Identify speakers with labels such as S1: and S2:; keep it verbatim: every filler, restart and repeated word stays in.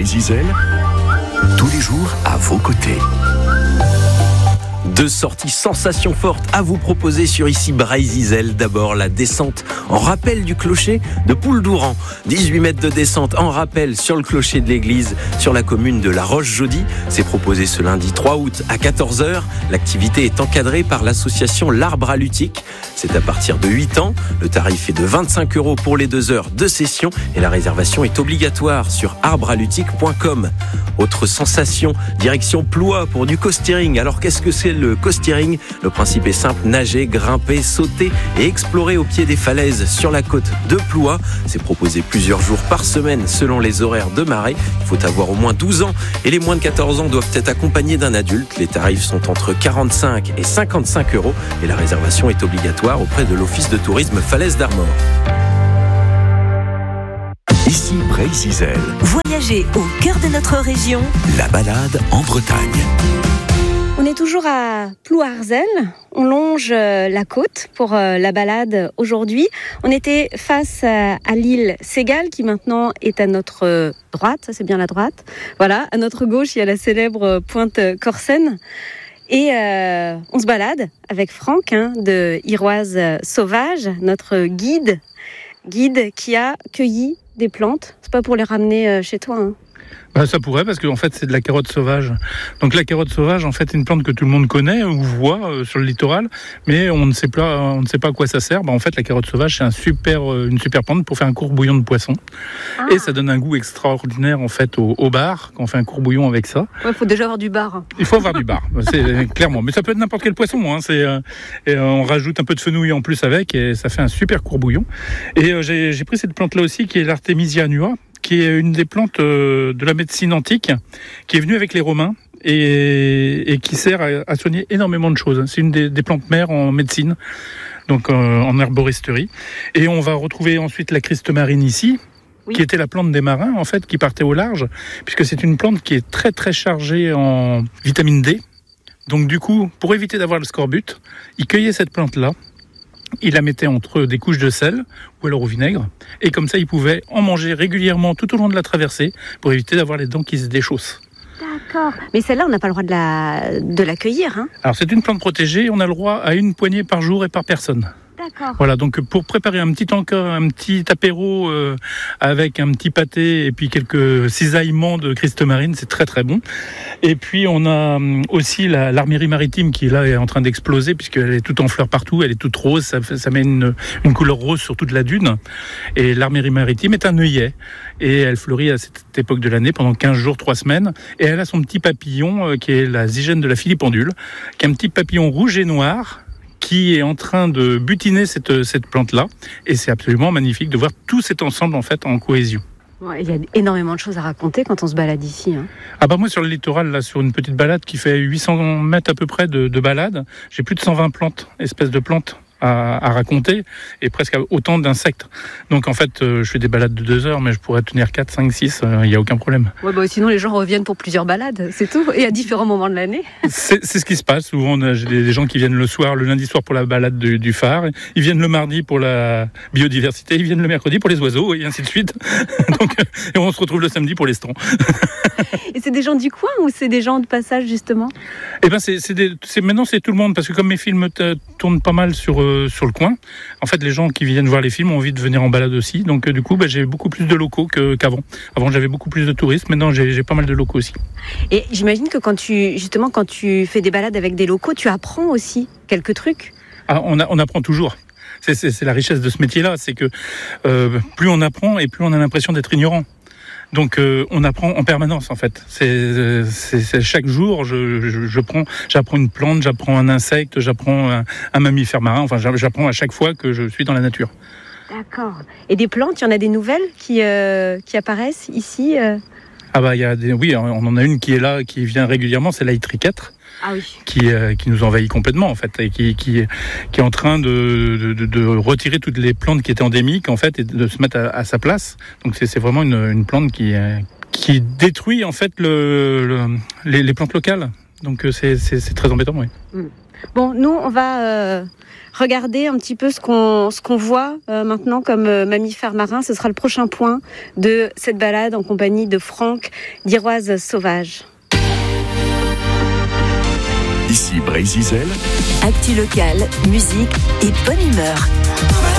S1: Brésil, tous les jours à vos côtés.
S2: Deux sorties sensations fortes à vous proposer sur ici Brésil. D'abord la descente en rappel du clocher de Pouldouran. dix-huit mètres de descente en rappel sur le clocher de l'église sur la commune de La Roche-Jaudy. C'est proposé ce lundi trois août à quatorze heures. L'activité est encadrée par l'association L'Arbre à Lutic. C'est à partir de huit ans. Le tarif est de vingt-cinq euros pour les deux heures de session et la réservation est obligatoire sur arbre à lutic point com. Autre sensation, direction Ploie pour du coastering. Alors qu'est-ce que c'est le coastering? Le principe est simple, nager, grimper, sauter et explorer au pied des falaises sur la côte de Ploie. C'est proposé plusieurs jours par semaine selon les horaires de marée. Il faut avoir au moins douze ans et les moins de quatorze ans doivent être accompagnés d'un adulte. Les tarifs sont entre quarante-cinq et cinquante-cinq euros et la réservation est obligatoire auprès de l'Office de tourisme Falaise d'Armor.
S1: Ici Brésil.
S3: Voyager au cœur de notre région.
S1: La balade en Bretagne.
S4: On est toujours à Plouarzel, on longe la côte pour la balade aujourd'hui. On était face à l'île Ségale qui maintenant est à notre droite, ça c'est bien la droite. Voilà, à notre gauche il y a la célèbre pointe Corsen. Et euh, on se balade avec Franck hein, de Iroise Sauvage, notre guide, guide qui a cueilli des plantes. C'est pas pour les ramener chez toi hein.
S5: Bah, ça pourrait, parce qu'en fait c'est de la carotte sauvage. Donc la carotte sauvage, en fait, est une plante que tout le monde connaît ou voit euh, sur le littoral, mais on ne sait pas, on ne sait pas à quoi ça sert. Bah, en fait, la carotte sauvage, c'est un super, euh, une super plante pour faire un courbouillon de poisson, ah. Et ça donne un goût extraordinaire en fait au, au bar quand on fait un courbouillon avec ça.
S4: Ouais, faut déjà avoir du bar.
S5: Il faut avoir du bar, c'est clairement. Mais ça peut être n'importe quel poisson. Hein, c'est, euh, et, euh, on rajoute un peu de fenouil en plus avec, et ça fait un super courbouillon. Et euh, j'ai, j'ai pris cette plante-là aussi, qui est l'Artemisia annua, qui est une des plantes de la médecine antique, qui est venue avec les Romains et, et qui sert à, à soigner énormément de choses. C'est une des, des plantes mères en médecine, donc euh, en herboristerie. Et on va retrouver ensuite la Christe marine ici, oui. Qui était la plante des marins, en fait, qui partait au large, puisque c'est une plante qui est très très chargée en vitamine D. Donc du coup, pour éviter d'avoir le scorbut, ils cueillaient cette plante-là, il la mettait entre des couches de sel ou alors au vinaigre, et comme ça il pouvait en manger régulièrement tout au long de la traversée pour éviter d'avoir les dents qui se déchaussent.
S4: D'accord, mais celle-là on n'a pas le droit de la, de la cueillir hein.
S5: Alors c'est une plante protégée, on a le droit à une poignée par jour et par personne.
S4: D'accord.
S5: Voilà, donc pour préparer un petit encore un petit apéro euh, avec un petit pâté et puis quelques cisaillements de Christe marine, c'est très très bon. Et puis on a aussi la, l'armérie maritime qui là est en train d'exploser puisqu'elle est toute en fleurs partout, elle est toute rose, ça, ça met une, une couleur rose sur toute la dune. Et l'armérie maritime est un œillet et elle fleurit à cette époque de l'année pendant quinze jours, trois semaines. Et elle a son petit papillon euh, qui est la zygène de la filipendule, qui est un petit papillon rouge et noir, qui est en train de butiner cette, cette plante-là. Et c'est absolument magnifique de voir tout cet ensemble en fait en cohésion.
S4: Ouais, il y a énormément de choses à raconter quand on se balade ici. Hein.
S5: Ah bah moi sur le littoral, là, sur une petite balade qui fait huit cents mètres à peu près de, de balade, j'ai plus de cent vingt plantes, espèces de plantes à, à raconter, et presque autant d'insectes. Donc en fait, euh, je fais des balades de deux heures, mais je pourrais tenir quatre, cinq, six, il euh, n'y a aucun problème.
S4: Ouais, bah, sinon les gens reviennent pour plusieurs balades, c'est tout, et à différents moments de l'année.
S5: C'est, c'est ce qui se passe. Souvent, on a des, des gens qui viennent le soir, le lundi soir pour la balade du, du phare, ils viennent le mardi pour la biodiversité, ils viennent le mercredi pour les oiseaux, et ainsi de suite. Donc, et on se retrouve le samedi pour les stans.
S4: Et c'est des gens du coin ou c'est des gens de passage justement?
S5: Eh ben c'est, c'est, des, c'est maintenant c'est tout le monde, parce que comme mes films t- tournent pas mal sur euh, sur le coin, en fait les gens qui viennent voir les films ont envie de venir en balade aussi. Donc euh, du coup, bah, j'ai beaucoup plus de locaux que, qu'avant. Avant j'avais beaucoup plus de touristes, maintenant j'ai, j'ai pas mal de locaux aussi.
S4: Et j'imagine que quand tu justement quand tu fais des balades avec des locaux, tu apprends aussi quelques trucs.
S5: Ah, on a, on apprend toujours. C'est, c'est, c'est la richesse de ce métier-là, c'est que euh, plus on apprend et plus on a l'impression d'être ignorant. Donc euh, on apprend en permanence en fait. C'est, c'est, c'est chaque jour, je, je, je prends, j'apprends une plante, j'apprends un insecte, j'apprends un, un mammifère marin. Enfin, j'apprends à chaque fois que je suis dans la nature.
S4: D'accord. Et des plantes, il y en a des nouvelles qui euh, qui apparaissent ici. Euh...
S5: Ah bah il y a des, oui, on en a une qui est là, qui vient régulièrement, c'est l'aïtriquêtre.
S4: Ah oui.
S5: Qui, euh, qui nous envahit complètement en fait, et qui, qui, qui est en train de, de, de retirer toutes les plantes qui étaient endémiques en fait et de se mettre à, à sa place. Donc c'est, c'est vraiment une, une plante qui, qui détruit en fait le, le, les, les plantes locales. Donc c'est, c'est, c'est très embêtant, oui.
S4: Mmh. Bon, nous, on va euh, regarder un petit peu ce qu'on, ce qu'on voit euh, maintenant comme euh, mammifère marin. Ce sera le prochain point de cette balade en compagnie de Franck d'Iroise Sauvage.
S1: Ici Brésil.
S3: Actu locale, musique et bonne humeur.